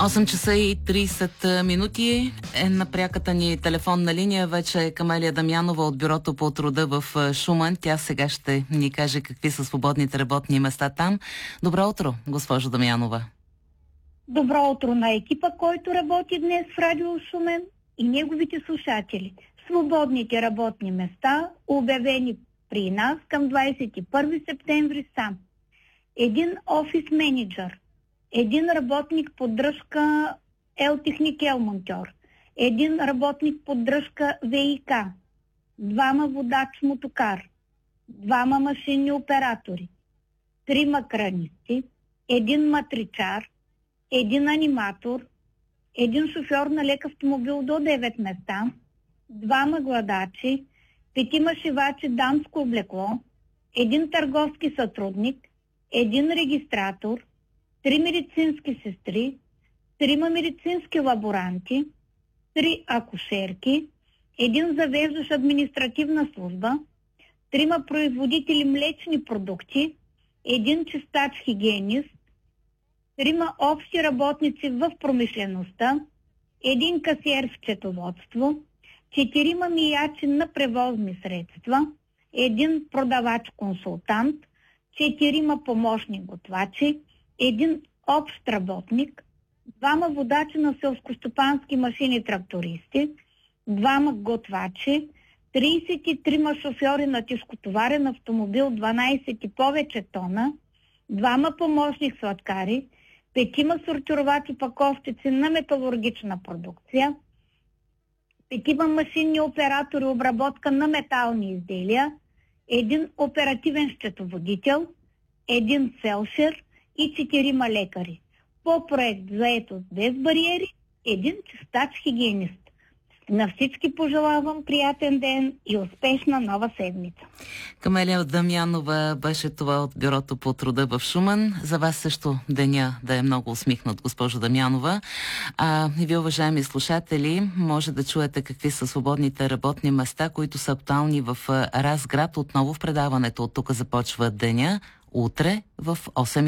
8 часа и 30 минути е на пряката ни телефонна линия. Вече е Камелия Дамянова от Бюрото по труда в Шумен. Тя сега ще ни каже какви са свободните работни места там. Добро утро, госпожо Дамянова. Добро утро на екипа, който работи днес в Радио Шумен и неговите слушатели. Свободните работни места, обявени при нас към 21 септември са: един офис менеджер, един работник поддръжка елтехник елмонтьор, един работник поддръжка ВИК, двама водач мотокар, двама машинни оператори, трима кранисти, един матричар, един аниматор, един шофьор на лек автомобил до 9 места, двама гладачи, петима шивачи дамско облекло, един търговски сътрудник, един регистратор, 3 медицински сестри, 3 медицински лаборанти, 3 акушерки, един завеждащ административна служба, 3 производители млечни продукти, един чистач хигиенист, 3 общи работници в промишлеността, един касиер в счетоводство, 4 миячи на превозни средства, един продавач-консултант, 4 помощни готвачи, един общ работник, 2 водачи на селскостопански машини трактористи, 2 готвачи, 33 шофьори на тежкотоварен автомобил 12 и повече тона, 2 помощник сладкари, 5 сортировачи паковчици на металургична продукция, 5 машинни оператори обработка на метални изделия, един оперативен счетоводител, един фелшер и 4 лекари. По проект заетост без бариери, един чистач хигиенист. На всички пожелавам приятен ден и успешна нова седмица. Камелия Дамянова беше това от Бюрото по труда в Шумен. За вас също деня да е много усмихнат, госпожо Дамянова. И ви, уважаеми слушатели, може да чуете какви са свободните работни места, които са актуални в Разград. Отново в предаването от тук започва деня, утре в 8.